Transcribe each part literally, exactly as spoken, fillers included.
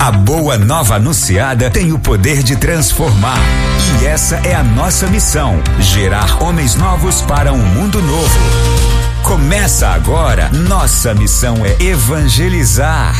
A boa nova anunciada tem o poder de transformar. E essa é a nossa missão: gerar homens novos para um mundo novo. Começa agora. Nossa missão é evangelizar.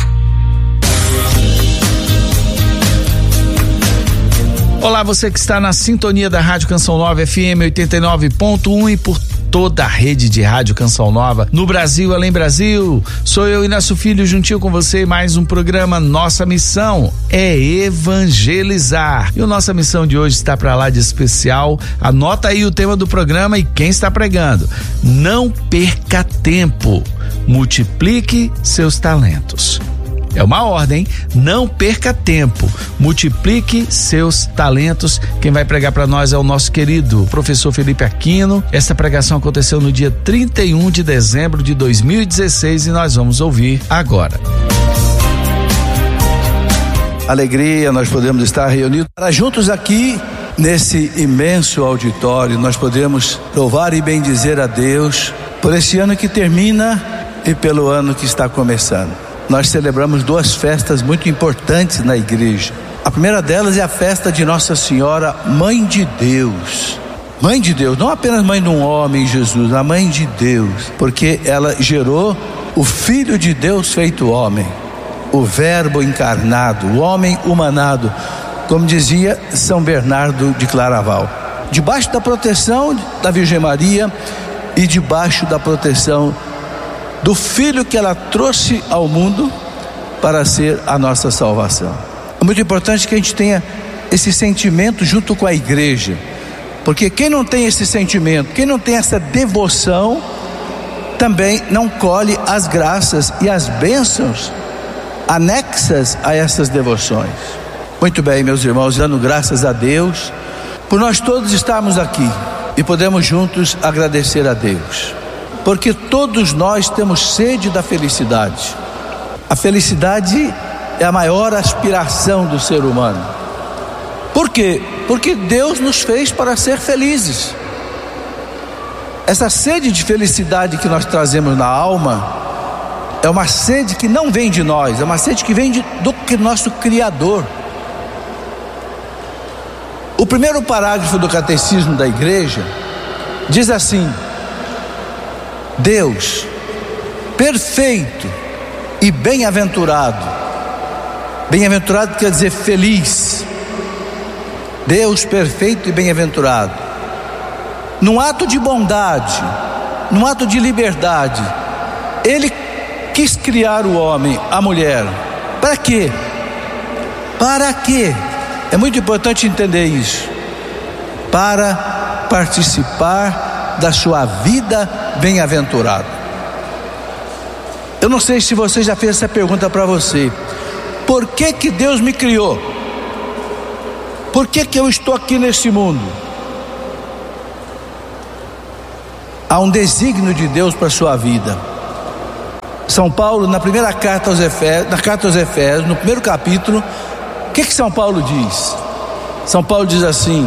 Olá, você que está na sintonia da Rádio Canção Nova F M oitenta e nove ponto um e por toda a rede de Rádio Canção Nova no Brasil, além Brasil. Sou eu, Inácio Filho, juntinho com você, mais um programa. Nossa missão é evangelizar. E a nossa missão de hoje está para lá de especial. Anota aí o tema do programa e quem está pregando. Não perca tempo. Multiplique seus talentos. É uma ordem, não perca tempo, multiplique seus talentos. Quem vai pregar para nós é o nosso querido professor Felipe Aquino. Essa pregação aconteceu no dia trinta e um de dezembro de dois mil e dezesseis e nós vamos ouvir agora. Alegria, nós podemos estar reunidos para juntos aqui nesse imenso auditório. Nós podemos louvar e bendizer a Deus por esse ano que termina e pelo ano que está começando. Nós celebramos duas festas muito importantes na igreja. A primeira delas é a festa de Nossa Senhora, Mãe de Deus. Mãe de Deus, não apenas mãe de um homem, Jesus, a Mãe de Deus, porque ela gerou o Filho de Deus feito homem, o Verbo encarnado, o homem humanado, como dizia São Bernardo de Claraval. Debaixo da proteção da Virgem Maria e debaixo da proteção do Filho que ela trouxe ao mundo para ser a nossa salvação. É muito importante que a gente tenha esse sentimento junto com a igreja, porque quem não tem esse sentimento, quem não tem essa devoção, também não colhe as graças e as bênçãos anexas a essas devoções. Muito bem, meus irmãos, dando graças a Deus por nós todos estarmos aqui e podemos juntos agradecer a Deus. Porque todos nós temos sede da felicidade. A felicidade é a maior aspiração do ser humano. Por quê? Porque Deus nos fez para ser felizes. Essa sede de felicidade que nós trazemos na alma é uma sede que não vem de nós, é uma sede que vem de, do nosso Criador. O primeiro parágrafo do Catecismo da Igreja diz assim: Deus, perfeito e bem-aventurado. Bem-aventurado quer dizer feliz. Deus perfeito e bem-aventurado, num ato de bondade, num ato de liberdade, Ele quis criar o homem, a mulher. Para quê? Para quê? É muito importante entender isso. Para participar da sua vida bem-aventurada. Eu não sei se você já fez essa pergunta para você: por que que Deus me criou? Por que que eu estou aqui nesse mundo? Há um desígnio de Deus para a sua vida. São Paulo, na primeira carta aos Efésios, na carta aos Efésios, no primeiro capítulo, o que que São Paulo diz? São Paulo diz assim: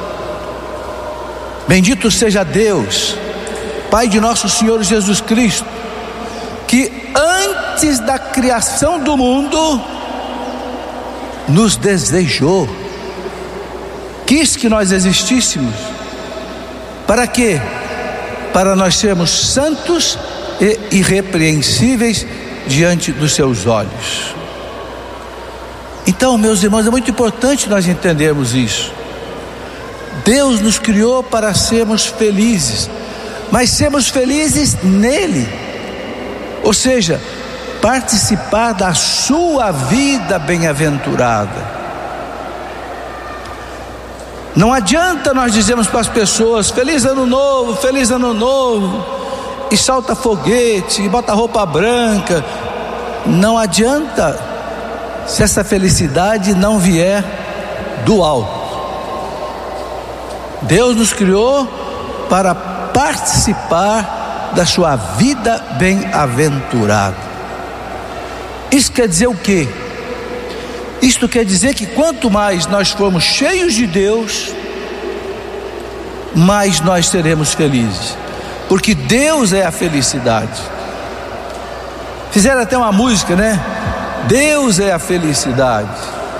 bendito seja Deus, Pai de nosso Senhor Jesus Cristo, que antes da criação do mundo nos desejou, quis que nós existíssemos. Para quê? Para nós sermos santos e irrepreensíveis diante dos seus olhos. Então, meus irmãos, é muito importante nós entendermos isso. Deus nos criou para sermos felizes, mas sermos felizes nele, ou seja, participar da sua vida bem-aventurada. Não adianta nós dizermos para as pessoas: feliz ano novo, feliz ano novo, e salta foguete, e bota roupa branca. Não adianta se essa felicidade não vier do alto. Deus nos criou para participar da sua vida bem-aventurada. Isso quer dizer o quê? Isto quer dizer que quanto mais nós formos cheios de Deus, mais nós seremos felizes, porque Deus é a felicidade. Fizeram até uma música, né? Deus é a felicidade.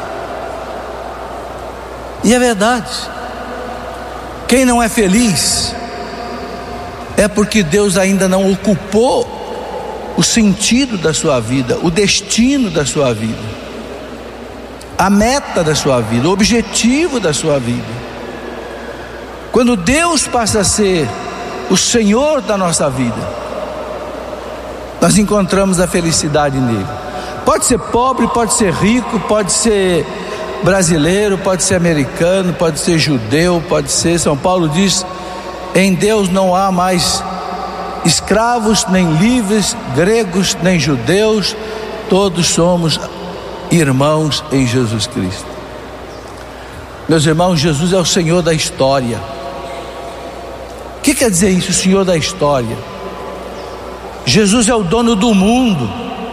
E é verdade. Quem não é feliz é porque Deus ainda não ocupou o sentido da sua vida, o destino da sua vida, a meta da sua vida, o objetivo da sua vida. Quando Deus passa a ser o Senhor da nossa vida, nós encontramos a felicidade nele. Pode ser pobre, pode ser rico, pode ser brasileiro, pode ser americano, pode ser judeu, pode ser, São Paulo diz, em Deus não há mais escravos, nem livres, gregos, nem judeus, todos somos irmãos em Jesus Cristo. Meus irmãos, Jesus é o Senhor da história. O que quer dizer isso, o Senhor da história? Jesus é o dono do mundo.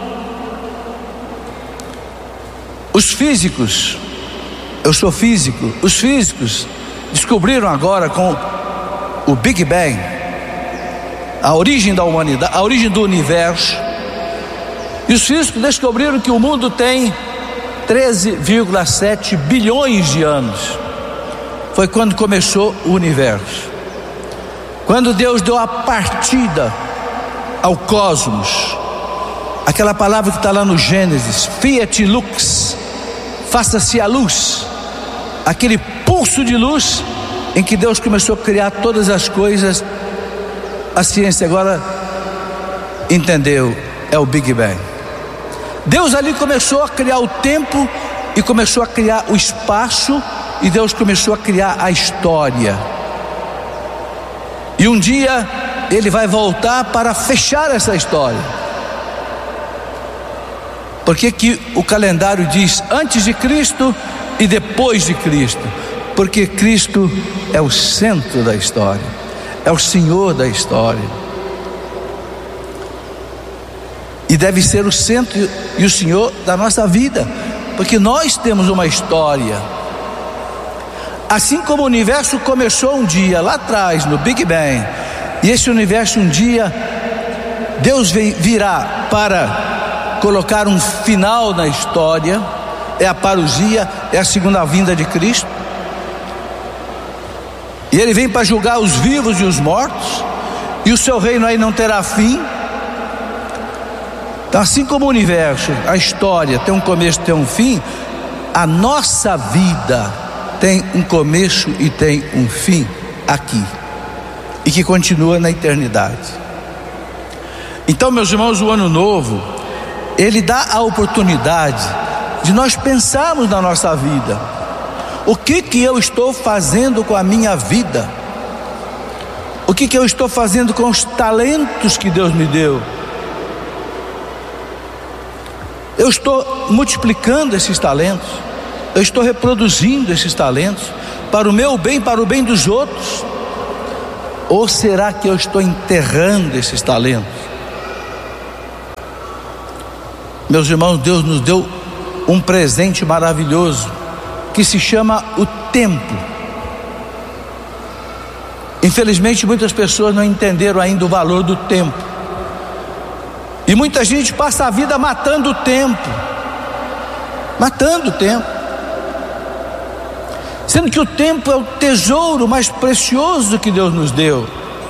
Os físicos, eu sou físico, os físicos descobriram agora com o Big Bang, a origem da humanidade, a origem do universo. E os físicos descobriram que o mundo tem treze vírgula sete bilhões de anos. Foi quando começou o universo. Quando Deus deu a partida ao cosmos, aquela palavra que está lá no Gênesis, fiat lux, faça-se a luz, aquele pulso de luz em que Deus começou a criar todas as coisas. A ciência agora entendeu, é o Big Bang. Deus ali começou a criar o tempo e começou a criar o espaço, e Deus começou a criar a história. E um dia Ele vai voltar para fechar essa história. Por que que o calendário diz antes de Cristo e depois de Cristo? Porque Cristo é o centro da história, é o Senhor da história, e deve ser o centro e o Senhor da nossa vida, porque nós temos uma história. Assim como o universo começou um dia lá atrás no Big Bang, e esse universo um dia Deus virá para colocar um final na história, é a parousia, é a segunda vinda de Cristo. E Ele vem para julgar os vivos e os mortos, e o seu reino aí não terá fim. Então, assim como o universo, a história tem um começo e tem um fim, a nossa vida tem um começo e tem um fim aqui, e que continua na eternidade. Então, meus irmãos, o ano novo, ele dá a oportunidade de nós pensarmos na nossa vida. O que que eu estou fazendo com a minha vida? O que que eu estou fazendo com os talentos que Deus me deu? Eu estou multiplicando esses talentos? Eu estou reproduzindo esses talentos para o meu bem, para o bem dos outros? Ou será que eu estou enterrando esses talentos? Meus irmãos, Deus nos deu um presente maravilhoso que se chama o tempo. Infelizmente, muitas pessoas não entenderam ainda o valor do tempo, e muita gente passa a vida matando o tempo, matando o tempo, sendo que o tempo é o tesouro mais precioso que Deus nos deu.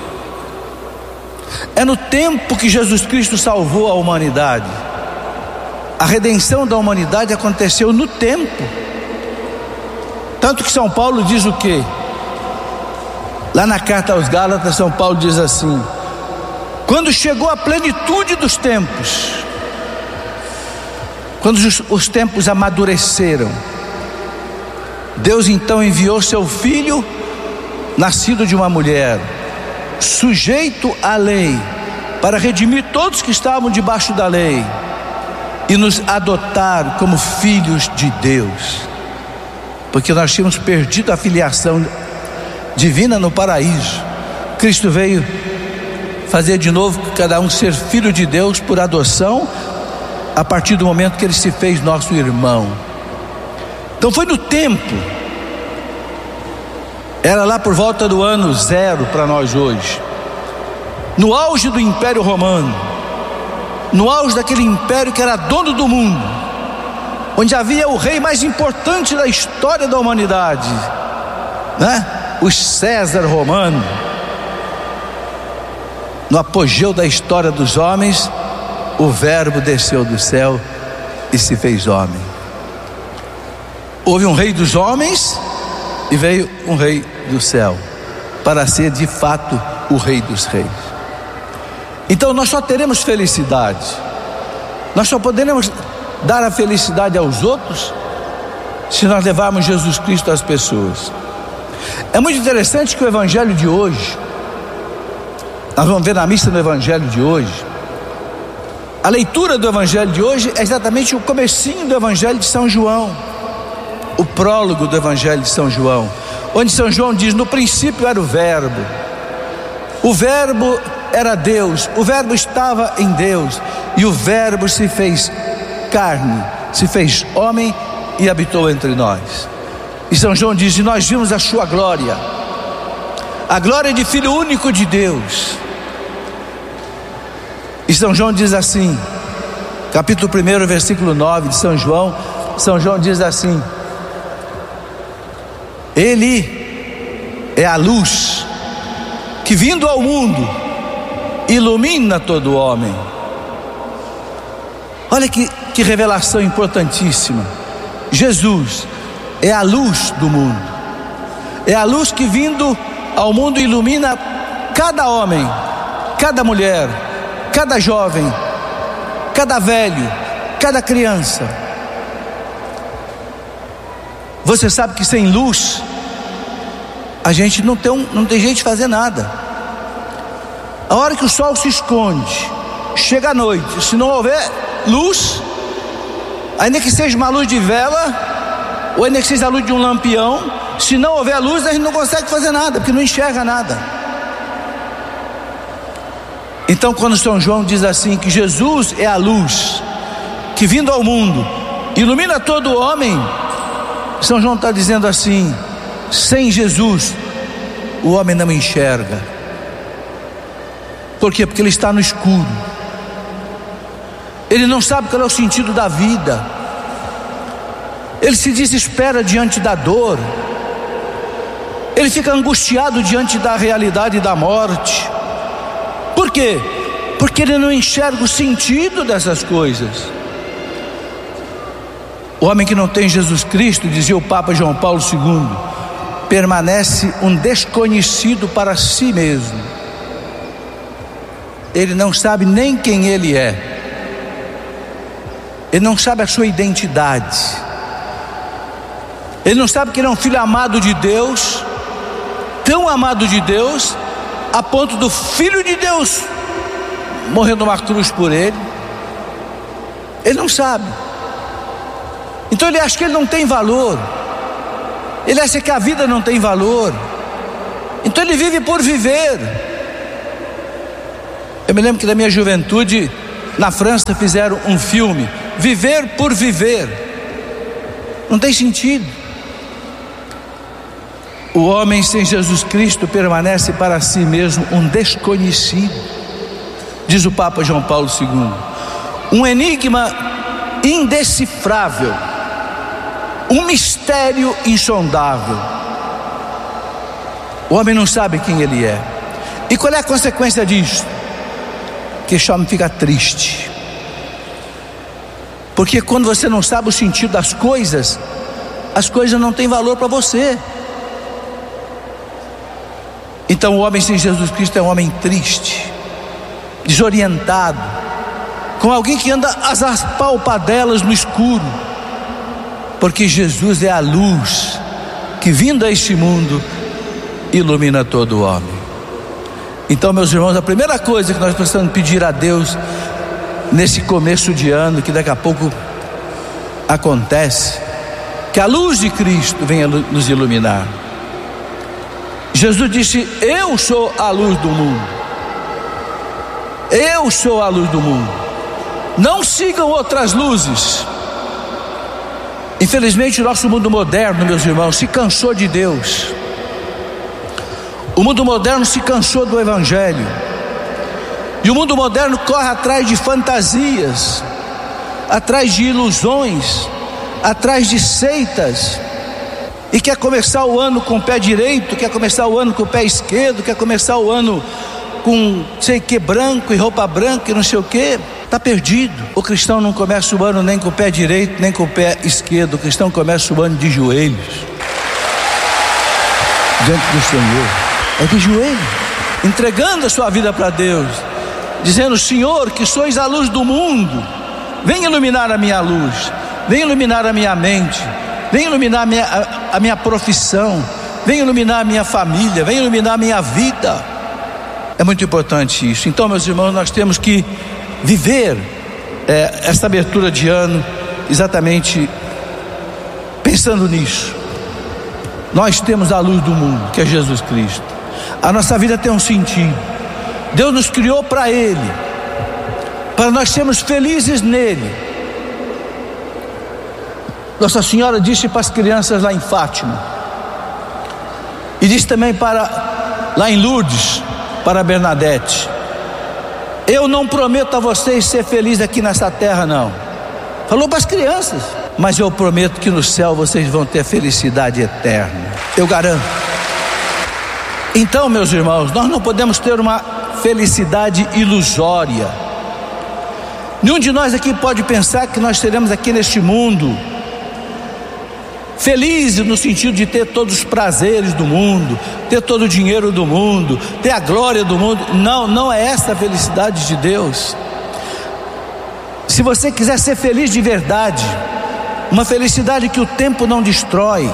É no tempo que Jesus Cristo salvou a humanidade. A redenção da humanidade aconteceu no tempo. Tanto que São Paulo diz o quê? Lá na carta aos Gálatas, São Paulo diz assim: quando chegou a plenitude dos tempos, quando os, os tempos amadureceram, Deus então enviou seu Filho, nascido de uma mulher, sujeito à lei, para redimir todos que estavam debaixo da lei e nos adotar como filhos de Deus, porque nós tínhamos perdido a filiação divina no paraíso. Cristo veio fazer de novo cada um ser filho de Deus por adoção, a partir do momento que Ele se fez nosso irmão. Então foi no tempo, era lá por volta do ano zero para nós hoje, no auge do Império Romano, no auge daquele império que era dono do mundo, onde havia o rei mais importante da história da humanidade, né? O César romano. No apogeu da história dos homens, o Verbo desceu do céu e se fez homem. Houve um rei dos homens e veio um rei do céu, para ser de fato o rei dos reis. Então nós só teremos felicidade, nós só poderemos dar a felicidade aos outros se nós levarmos Jesus Cristo às pessoas. É muito interessante que o evangelho de hoje, nós vamos ver na missa do evangelho de hoje, a leitura do evangelho de hoje é exatamente o comecinho do evangelho de São João, o prólogo do evangelho de São João, onde São João diz: no princípio era o Verbo, o Verbo era Deus, o Verbo estava em Deus, e o Verbo se fez carne, se fez homem e habitou entre nós. E São João diz: e nós vimos a sua glória, a glória de Filho único de Deus. E São João diz assim, capítulo primeiro, versículo nove de São João, São João diz assim: Ele é a luz que, vindo ao mundo, ilumina todo homem. Olha que, que revelação importantíssima. Jesus é a luz do mundo, é a luz que, vindo ao mundo, ilumina cada homem, cada mulher, cada jovem, cada velho, cada criança. Você sabe que sem luz a gente não tem, um, não tem jeito de fazer nada. A hora que o sol se esconde, chega a noite, se não houver luz, ainda que seja uma luz de vela, ou ainda que seja a luz de um lampião, se não houver luz, a gente não consegue fazer nada, porque não enxerga nada. Então, quando São João diz assim, que Jesus é a luz que, vindo ao mundo, ilumina todo homem, São João está dizendo assim: sem Jesus o homem não enxerga. Por quê? Porque ele está no escuro, ele não sabe qual é o sentido da vida, ele se desespera diante da dor, ele fica angustiado diante da realidade da morte. Por quê? Porque ele não enxerga o sentido dessas coisas. O homem que não tem Jesus Cristo, dizia o Papa João Paulo segundo, permanece um desconhecido para si mesmo. Ele não sabe nem quem ele é, ele não sabe a sua identidade, ele não sabe que ele é um filho amado de Deus, tão amado de Deus, a ponto do Filho de Deus morrer numa cruz por ele. Ele não sabe. Então ele acha que ele não tem valor, ele acha que a vida não tem valor, então ele vive por viver. Eu me lembro que na minha juventude, na França, fizeram um filme, Viver por Viver. Não tem sentido. O homem sem Jesus Cristo permanece para si mesmo um desconhecido, diz o Papa João Paulo segundo, um enigma indecifrável, um mistério insondável. O homem não sabe quem ele é. E qual é a consequência disso? Que esse homem fica triste, porque quando você não sabe o sentido das coisas, as coisas não têm valor para você. Então o homem sem Jesus Cristo é um homem triste, desorientado, com alguém que anda às apalpadelas no escuro, porque Jesus é a luz que, vindo a este mundo, ilumina todo o homem. Então, meus irmãos, a primeira coisa que nós precisamos pedir a Deus nesse começo de ano, que daqui a pouco acontece, que a luz de Cristo venha nos iluminar. Jesus disse: eu sou a luz do mundo, eu sou a luz do mundo, não sigam outras luzes. Infelizmente o nosso mundo moderno, meus irmãos, se cansou de Deus. O mundo moderno se cansou do Evangelho, e o mundo moderno corre atrás de fantasias, atrás de ilusões, atrás de seitas e quer começar o ano com o pé direito, quer começar o ano com o pé esquerdo, quer começar o ano com sei que branco e roupa branca e não sei o que, está perdido. O cristão não começa o ano nem com o pé direito nem com o pé esquerdo. O cristão começa o ano de joelhos diante do Senhor, é de joelho, entregando a sua vida para Deus, dizendo: Senhor, que sois a luz do mundo, vem iluminar a minha luz, vem iluminar a minha mente, vem iluminar a minha, a, a minha profissão, vem iluminar a minha família, vem iluminar a minha vida. É muito importante isso. Então, meus irmãos, nós temos que viver é, esta abertura de ano exatamente pensando nisso. Nós temos a luz do mundo, que é Jesus Cristo. A nossa vida tem um sentido. Deus nos criou para Ele, para nós sermos felizes nele. Nossa Senhora disse para as crianças lá em Fátima, e disse também para lá em Lourdes, para Bernadette: eu não prometo a vocês ser felizes aqui nessa terra, não. Falou para as crianças: mas eu prometo que no céu vocês vão ter felicidade eterna, eu garanto. Então, meus irmãos, nós não podemos ter uma felicidade ilusória. Nenhum de nós aqui pode pensar que nós teremos aqui neste mundo felizes no sentido de ter todos os prazeres do mundo, ter todo o dinheiro do mundo, ter a glória do mundo. Não, não é essa a felicidade de Deus. Se você quiser ser feliz de verdade, uma felicidade que o tempo não destrói,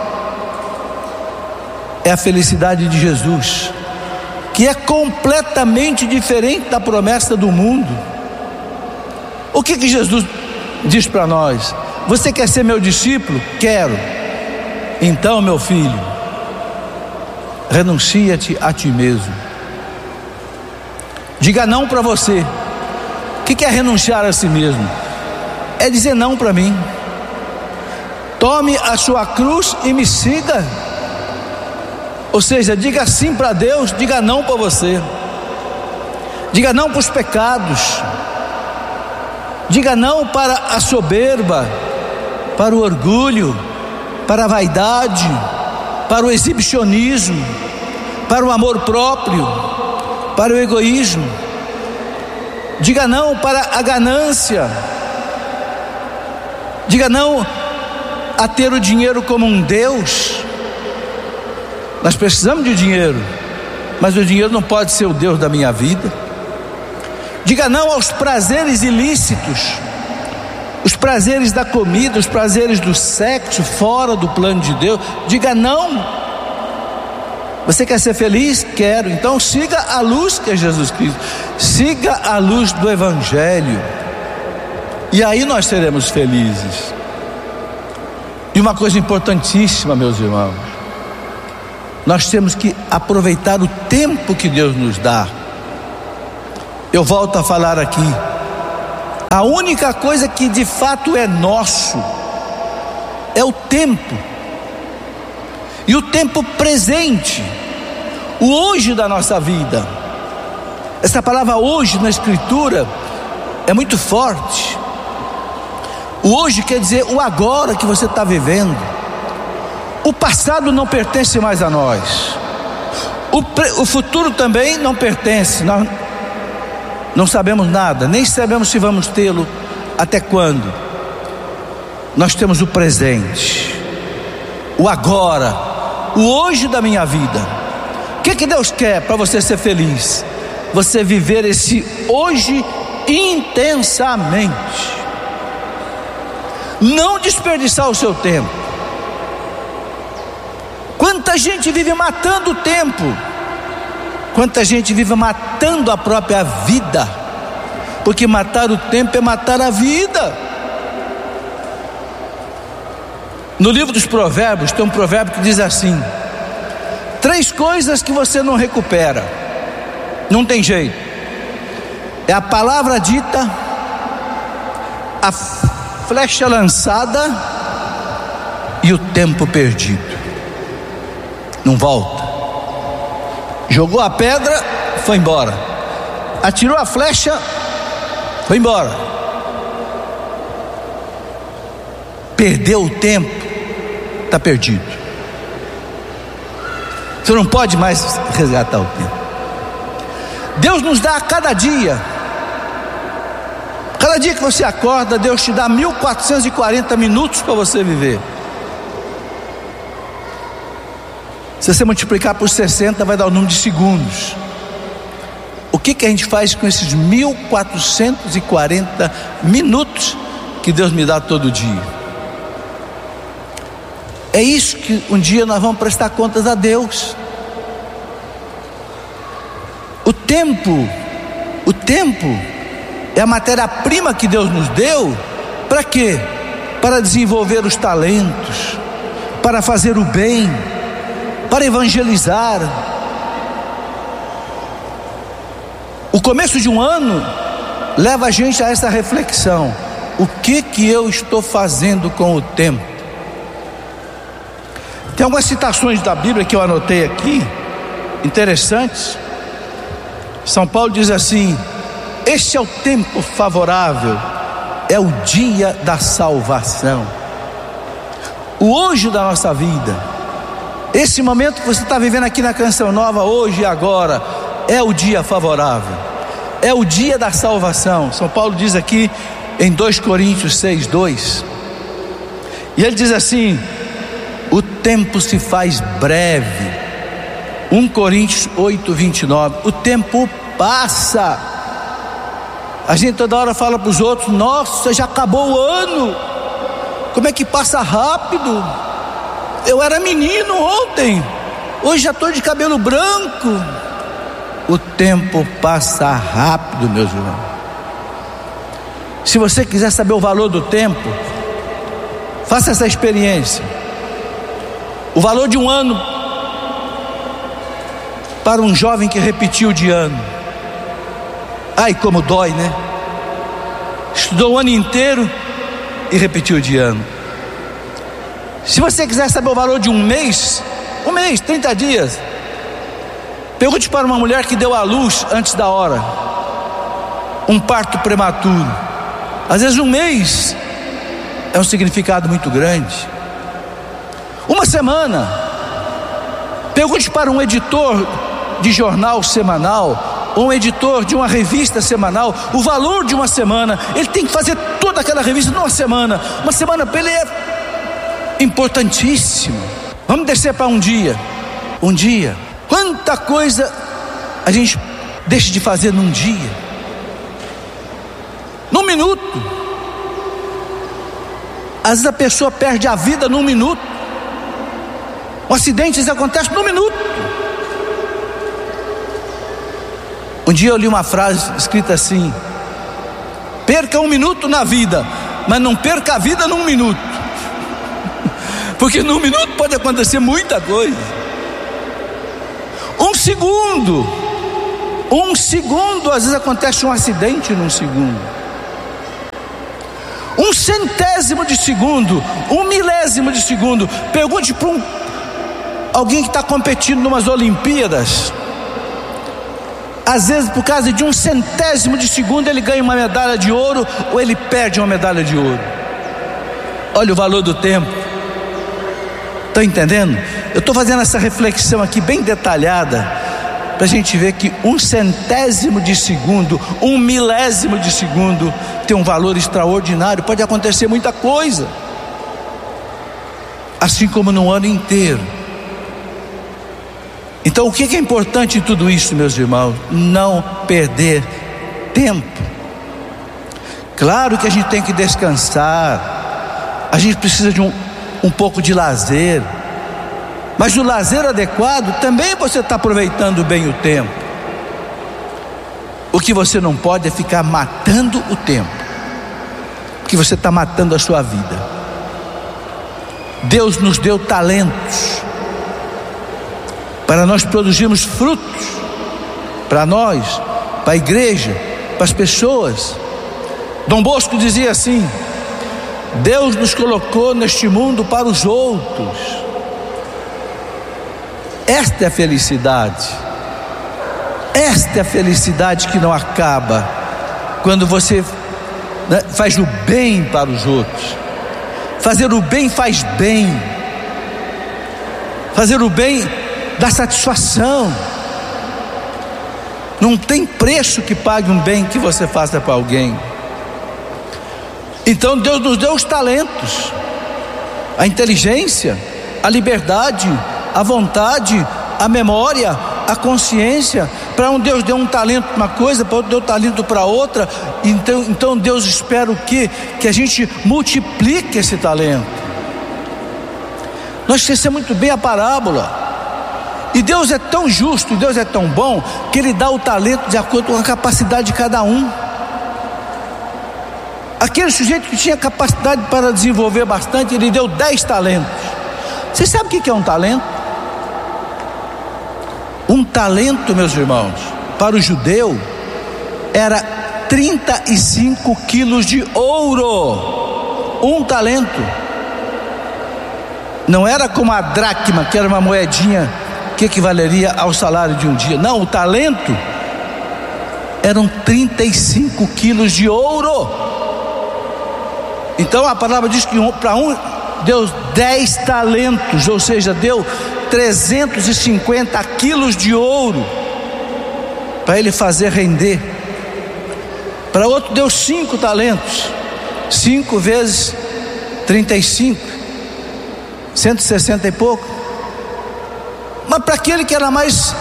é a felicidade de Jesus, que é completamente diferente da promessa do mundo. O que que Jesus diz para nós? Você quer ser meu discípulo? Quero. Então, meu filho, renuncia-te a ti mesmo. Diga não para você. O que que é renunciar a si mesmo? É dizer não para mim. Tome a sua cruz e me siga. Ou seja, diga sim para Deus, diga não para você. Diga não para os pecados. Diga não para a soberba, para o orgulho, para a vaidade, para o exibicionismo, para o amor próprio, para o egoísmo. Diga não para a ganância. Diga não a ter o dinheiro como um Deus. Nós precisamos de dinheiro, mas o dinheiro não pode ser o Deus da minha vida. Diga não aos prazeres ilícitos, os prazeres da comida, os prazeres do sexo fora do plano de Deus. Diga não. Você quer ser feliz? Quero. Então siga a luz que é Jesus Cristo, siga a luz do Evangelho, e aí nós seremos felizes. E uma coisa importantíssima, meus irmãos, nós temos que aproveitar o tempo que Deus nos dá. Eu volto a falar aqui, a única coisa que de fato é nosso é o tempo, e o tempo presente, o hoje da nossa vida. Essa palavra hoje na Escritura é muito forte. O hoje quer dizer o agora que você está vivendo. O passado não pertence mais a nós, o, pre, o futuro também não pertence. Nós não sabemos nada, nem sabemos se vamos tê-lo, até quando. Nós temos o presente, o agora, o hoje da minha vida. O que que Deus quer para você ser feliz? Você viver esse hoje intensamente, não desperdiçar o seu tempo. Quanta gente vive matando o tempo, quanta gente vive matando a própria vida, porque matar o tempo é matar a vida. No livro dos Provérbios tem um provérbio que diz assim: três coisas que você não recupera, não tem jeito: é a palavra dita, a flecha lançada e o tempo perdido. Não volta. Jogou a pedra, foi embora. Atirou a flecha, foi embora. perdeu o tempo, está perdido. Você não pode mais resgatar o tempo. Deus nos dá a cada dia. Cada dia que você acorda, Deus te dá mil quatrocentos e quarenta minutos para você viver. Se você multiplicar por sessenta, vai dar o número de segundos. O que, que a gente faz com esses mil quatrocentos e quarenta minutos que Deus me dá todo dia? É isso que um dia nós vamos prestar contas a Deus. O tempo, o tempo é a matéria-prima que Deus nos deu. Para quê? Para desenvolver os talentos, para fazer o bem, para evangelizar. O começo de um ano leva a gente a essa reflexão: o que que eu estou fazendo com o tempo? Tem algumas citações da Bíblia que eu anotei aqui, interessantes. São Paulo diz assim: este é o tempo favorável, é o dia da salvação. O hoje da nossa vida, esse momento que você está vivendo aqui na Canção Nova, hoje e agora, é o dia favorável, é o dia da salvação. São Paulo diz aqui em dois Coríntios seis, dois, e ele diz assim: o tempo se faz breve. um Coríntios oito, vinte e nove, o tempo passa. A gente toda hora fala para os outros: nossa, já acabou o ano, como é que passa rápido. Eu era menino ontem, hoje já estou de cabelo branco. O tempo passa rápido, meus irmãos. Se você quiser saber o valor do tempo, faça essa experiência. O valor de um ano para um jovem que repetiu de ano. Ai, como dói, né? Estudou o ano inteiro e repetiu de ano. Se você quiser saber o valor de um mês, um mês, trinta dias, pergunte para uma mulher que deu à luz antes da hora, um parto prematuro. Às vezes um mês é um significado muito grande. Uma semana, pergunte para um editor de jornal semanal, ou um editor de uma revista semanal, o valor de uma semana. Ele tem que fazer toda aquela revista numa semana. Uma semana para ele é importantíssimo. Vamos descer para um dia. Um dia, quanta coisa a gente deixa de fazer num dia, num minuto. Às vezes a pessoa perde a vida num minuto. Um acidente acontece num minuto. Um dia eu li uma frase escrita assim: perca um minuto na vida, mas não perca a vida num minuto. Porque num minuto pode acontecer muita coisa. Um segundo, um segundo, às vezes acontece um acidente num segundo. Um centésimo de segundo, um milésimo de segundo. Pergunte para um, alguém que está competindo numas Olimpíadas. Às vezes, por causa de um centésimo de segundo, ele ganha uma medalha de ouro ou ele perde uma medalha de ouro. Olha o valor do tempo. Estão entendendo? Eu estou fazendo essa reflexão aqui bem detalhada, para a gente ver que um centésimo de segundo, um milésimo de segundo tem um valor extraordinário. Pode acontecer muita coisa, assim como no ano inteiro. Então o que é importante em tudo isso, meus irmãos? Não perder tempo. Claro que a gente tem que descansar, a gente precisa de um, um pouco de lazer, mas o lazer adequado também você está aproveitando bem o tempo. O que você não pode é ficar matando o tempo, porque você está matando a sua vida. Deus nos deu talentos para nós produzirmos frutos, para nós, para a igreja, para as pessoas. Dom Bosco dizia assim: Deus nos colocou neste mundo para os outros. Esta é a felicidade. Esta é a felicidade que não acaba, quando você, né, faz o bem para os outros. Fazer o bem faz bem. Fazer o bem dá satisfação. Não tem preço que pague um bem que você faça para alguém. Então Deus nos deu os talentos, a inteligência, a liberdade, a vontade, a memória, a consciência. Para um Deus deu um talento para uma coisa, para outro deu talento para outra. Então, então Deus espera o quê? Que a gente multiplique esse talento. Nós esquecemos muito bem a parábola. E Deus é tão justo, Deus é tão bom, que Ele dá o talento de acordo com a capacidade de cada um. Aquele sujeito que tinha capacidade para desenvolver bastante, Ele deu dez talentos. Você sabe o que é um talento? Um talento, meus irmãos, para o judeu, era trinta e cinco quilos de ouro. Um talento. Não era como a dracma, que era uma moedinha que equivaleria ao salário de um dia. Não, o talento eram trinta e cinco quilos de ouro. Então a palavra diz que um, para um deu dez talentos, ou seja, deu trezentos e cinquenta quilos de ouro para ele fazer render. Para outro deu cinco talentos, cinco vezes trinta e cinco, cento e sessenta e pouco. Mas para aquele que era mais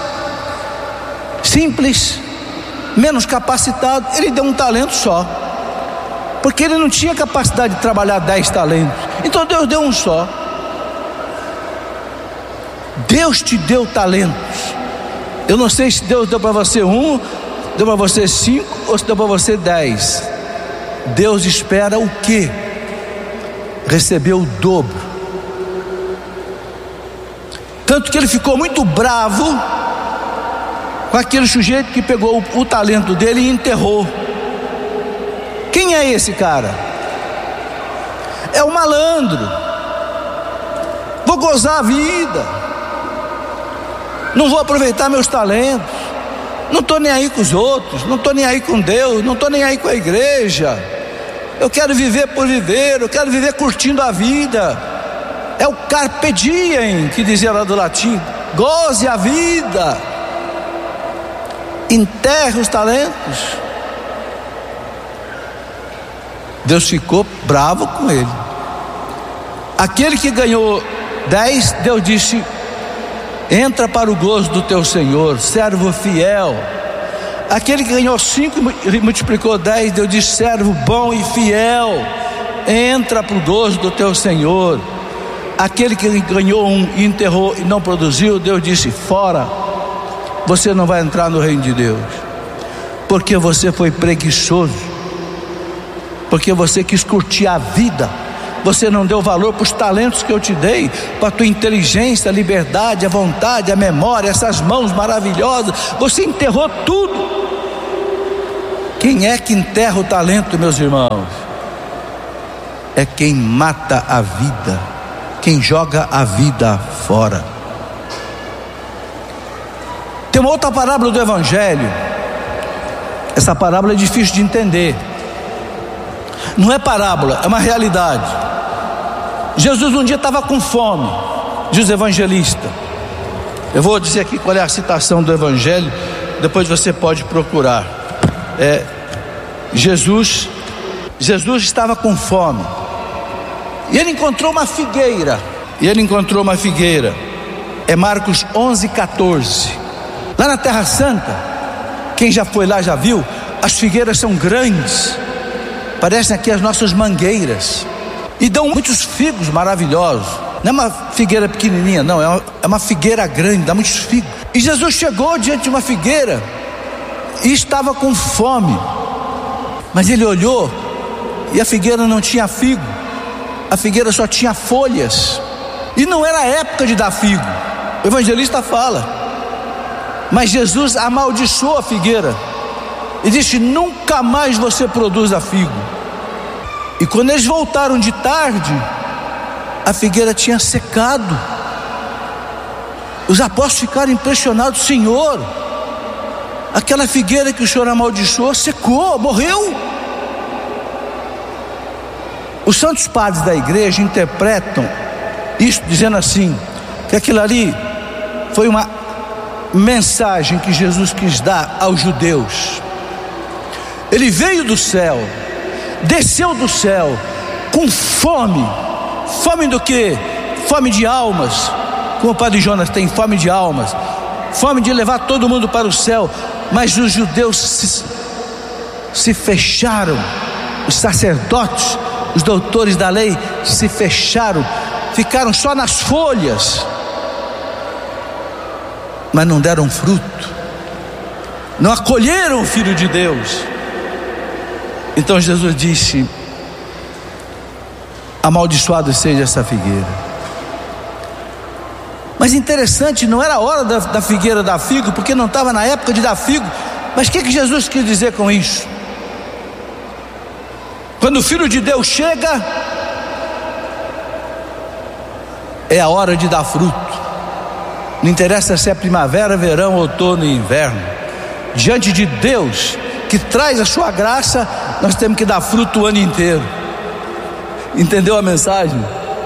simples, menos capacitado, ele deu um talento só, porque ele não tinha capacidade de trabalhar dez talentos. Então Deus deu um só. Deus te deu talentos. Eu não sei se Deus deu para você um, deu para você cinco, ou se deu para você dez. Deus espera o quê? Receber o dobro. Tanto que ele ficou muito bravo com aquele sujeito que pegou o, o talento dele e enterrou. Quem é esse cara? É o malandro. Vou gozar a vida, não vou aproveitar meus talentos, não estou nem aí com os outros, não estou nem aí com Deus, não estou nem aí com a igreja. Eu quero viver por viver, eu quero viver curtindo a vida. É o carpe diem, que dizia lá do latim. Goze a vida, enterre os talentos. Deus ficou bravo com ele. Aquele que ganhou dez, Deus disse: entra para o gozo do teu Senhor, servo fiel. Aquele que ganhou cinco e multiplicou dez, Deus disse: servo bom e fiel, entra para o gozo do teu Senhor. Aquele que ganhou um e enterrou e não produziu, Deus disse: fora, você não vai entrar no reino de Deus, porque você foi preguiçoso, porque você quis curtir a vida, você não deu valor para os talentos que eu te dei, para a tua inteligência, a liberdade, a vontade, a memória, essas mãos maravilhosas, você enterrou tudo. Quem é que enterra o talento, meus irmãos? É quem mata a vida, quem joga a vida fora. Tem uma outra parábola do Evangelho. Essa parábola é difícil de entender. Não é parábola, é uma realidade. Jesus um dia estava com fome, diz o evangelista. Eu vou dizer aqui qual é a citação do Evangelho, depois você pode procurar. É, Jesus, Jesus estava com fome. E ele encontrou uma figueira. E ele encontrou uma figueira. É Marcos onze, quatorze. Lá na Terra Santa, quem já foi lá já viu, as figueiras são grandes, parecem aqui as nossas mangueiras, e dão muitos figos maravilhosos. Não é uma figueira pequenininha, não, é uma, é uma figueira grande, dá muitos figos. E Jesus chegou diante de uma figueira e estava com fome, mas ele olhou e a figueira não tinha figo, a figueira só tinha folhas, e não era a época de dar figo. O evangelista fala, mas Jesus amaldiçoou a figueira e disse: nunca mais você produza figo. E quando eles voltaram de tarde, a figueira tinha secado. Os apóstolos ficaram impressionados: Senhor, aquela figueira que o Senhor amaldiçoou secou, morreu. Os santos padres da igreja interpretam isso dizendo assim, que aquilo ali foi uma mensagem que Jesus quis dar aos judeus. Ele veio do céu, desceu do céu com fome. Fome do quê? Fome de almas. Como o padre Jonas tem fome de almas, fome de levar todo mundo para o céu. Mas os judeus se, se fecharam, os sacerdotes, os doutores da lei se fecharam, ficaram só nas folhas, mas não deram fruto, não acolheram o Filho de Deus. Então Jesus disse: amaldiçoado seja essa figueira. Mas interessante, não era a hora da, da figueira dar figo, porque não estava na época de dar figo. Mas o que, que Jesus quis dizer com isso? Quando o Filho de Deus chega, é a hora de dar fruto. Não interessa se é primavera, verão, outono e inverno. Diante de Deus, que traz a sua graça, nós temos que dar fruto o ano inteiro. Entendeu a mensagem?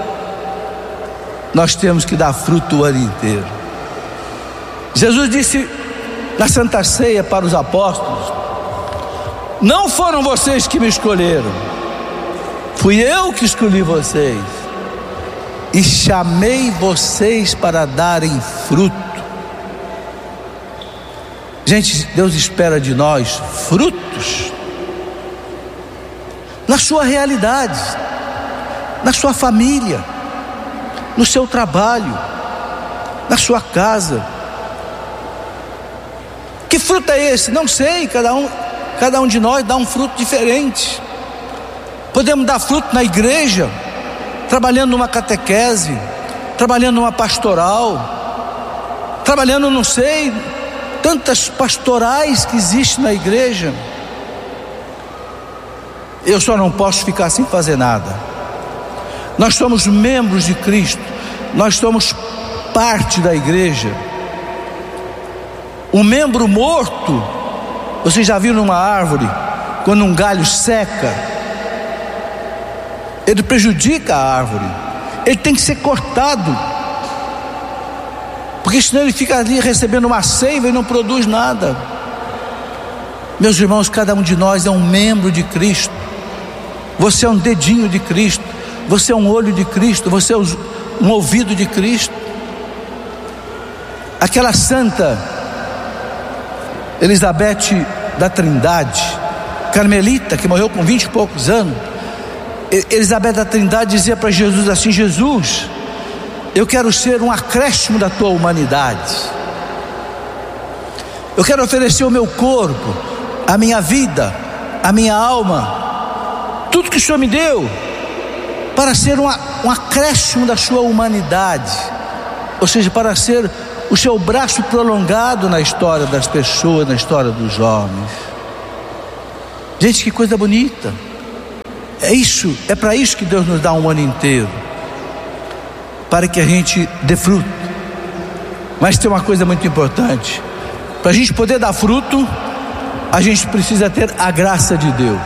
Nós temos que dar fruto o ano inteiro. Jesus disse na Santa Ceia para os apóstolos: não foram vocês que me escolheram, fui eu que escolhi vocês e chamei vocês para darem fruto. Gente, Deus espera de nós frutos na sua realidade, na sua família, no seu trabalho, na sua casa. Que fruto é esse? Não sei, cada um, cada um de nós dá um fruto diferente. Podemos dar fruto na igreja, trabalhando numa catequese, trabalhando numa pastoral, trabalhando, não sei, tantas pastorais que existem na igreja. Eu só não posso ficar sem fazer nada. Nós somos membros de Cristo, nós somos parte da igreja. Um membro morto, você já viu numa árvore, quando um galho seca, ele prejudica a árvore, ele tem que ser cortado, porque senão ele fica ali recebendo uma seiva e não produz nada. Meus irmãos, cada um de nós é um membro de Cristo. Você é um dedinho de Cristo, você é um olho de Cristo, você é um ouvido de Cristo. Aquela santa Elizabeth da Trindade, carmelita, que morreu com vinte e poucos anos, Elizabeth da Trindade dizia para Jesus assim: Jesus, eu quero ser um acréscimo da tua humanidade, eu quero oferecer o meu corpo, a minha vida, a minha alma, tudo que o Senhor me deu, para ser um, um acréscimo da sua humanidade, ou seja, para ser o seu braço prolongado na história das pessoas, na história dos homens. Gente, que coisa bonita. É isso, é para isso que Deus nos dá um ano inteiro, para que a gente dê fruto. Mas tem uma coisa muito importante: para a gente poder dar fruto, a gente precisa ter a graça de Deus.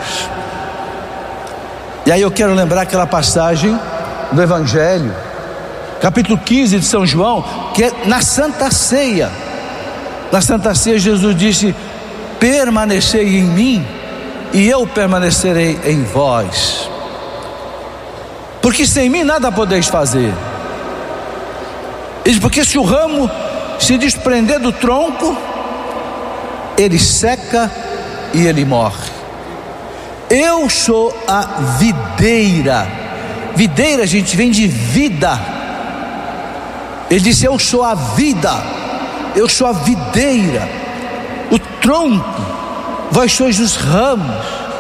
E aí eu quero lembrar aquela passagem do Evangelho, capítulo quinze de São João, que é na Santa Ceia. Na Santa Ceia Jesus disse: permanecei em mim e eu permanecerei em vós, porque sem mim nada podeis fazer. Ele diz: porque se o ramo se desprender do tronco, ele seca e ele morre. Eu sou a videira. Videira, gente, vem de vida. Ele disse: eu sou a vida, eu sou a videira, o tronco, vós sois os ramos.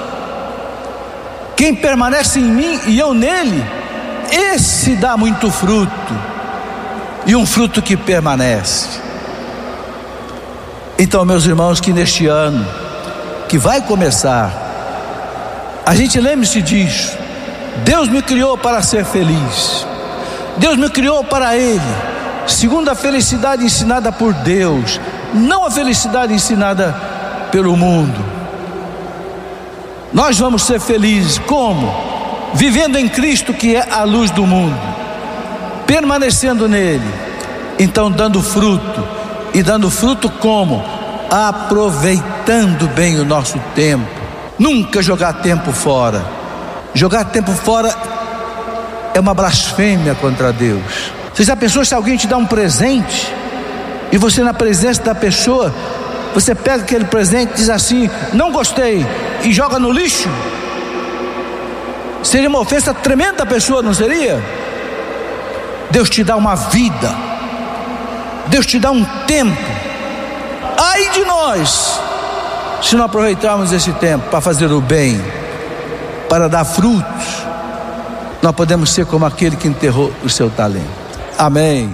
Quem permanece em mim e eu nele, esse dá muito fruto, e um fruto que permanece. Então, meus irmãos, que neste ano que vai começar, a gente lembre-se disso. Deus me criou para ser feliz, Deus me criou para Ele, segundo a felicidade ensinada por Deus, não a felicidade ensinada pelo mundo. Nós vamos ser felizes como? vivendo em Cristo, que é a luz do mundo, permanecendo nele, então dando fruto, e dando fruto como? Aproveitando bem o nosso tempo, nunca jogar tempo fora. Jogar tempo fora é uma blasfêmia contra Deus. Você já pensou se alguém te dá um presente e você, na presença da pessoa, você pega aquele presente e diz assim: não gostei, e joga no lixo? Seria uma ofensa tremenda à pessoa, não seria? Deus te dá uma vida, Deus te dá um tempo. Ai de nós se não aproveitarmos esse tempo para fazer o bem, para dar frutos. Nós podemos ser como aquele que enterrou o seu talento. Amém.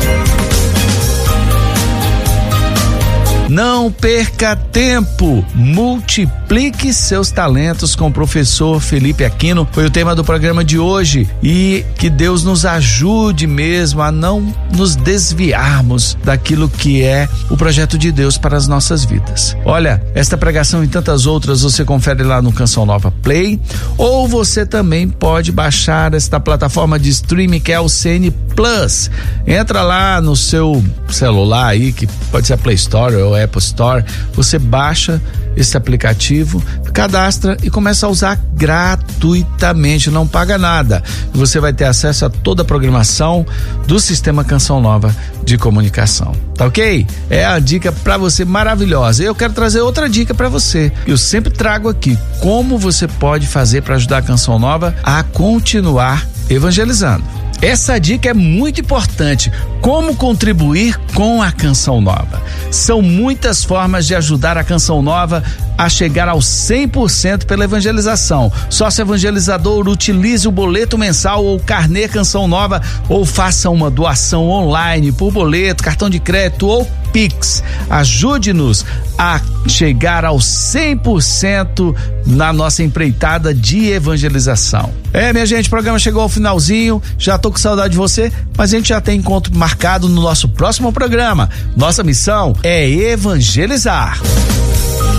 Não perca tempo, multiplique seus talentos com o professor Felipe Aquino. Foi o tema do programa de hoje, e que Deus nos ajude mesmo a não nos desviarmos daquilo que é o projeto de Deus para as nossas vidas. Olha, esta pregação e tantas outras você confere lá no Canção Nova Play, ou você também pode baixar esta plataforma de streaming que é o C N Plus. Entra lá no seu celular aí, que pode ser a Play Store ou Apple Store, você baixa esse aplicativo, cadastra e começa a usar gratuitamente, não paga nada. Você vai ter acesso a toda a programação do Sistema Canção Nova de Comunicação. Tá ok? É a dica para você maravilhosa. Eu quero trazer outra dica para você. Eu sempre trago aqui como você pode fazer para ajudar a Canção Nova a continuar evangelizando. Essa dica é muito importante. Como contribuir com a Canção Nova? São muitas formas de ajudar a Canção Nova a chegar ao cem por cento pela evangelização. Sócio evangelizador, utilize o boleto mensal ou carnê Canção Nova, ou faça uma doação online por boleto, cartão de crédito ou Pix. Ajude-nos a chegar ao cem por cento na nossa empreitada de evangelização. É, minha gente, o programa chegou ao finalzinho, já tô com saudade de você, mas a gente já tem encontro marcado no nosso próximo programa. Nossa missão é evangelizar.